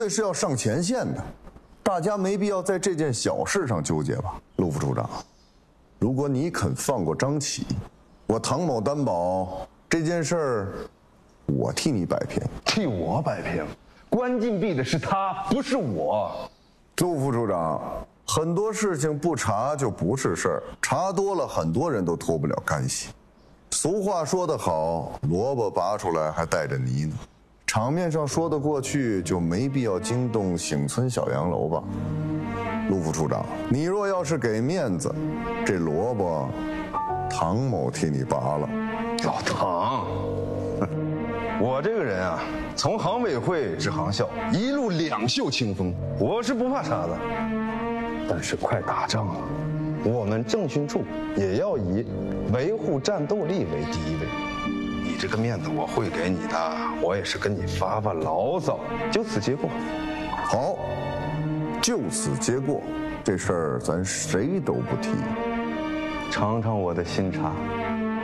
这是要上前线的，大家没必要在这件小事上纠结吧？陆副处长，如果你肯放过张启，我唐某担保这件事儿，我替你摆平。 替我摆平？关禁闭的是他，不是我。 陆副处长，很多事情不查就不是事儿，查多了很多人都脱不了干系。俗话说得好，萝卜拔出来还带着泥呢。场面上说得过去，就没必要惊动醒村小洋楼吧。陆副处长，你若要是给面子，这萝卜唐某替你拔了。 老唐，我这个人啊，从行委会至行校，一路两袖清风，我是不怕查的。但是快打仗了，我们政训处也要以维护战斗力为第一位。你这个面子我会给你的，我也是跟你发发牢骚，就此结果。 好，就此结过，这事儿咱谁都不提。 尝尝我的新茶。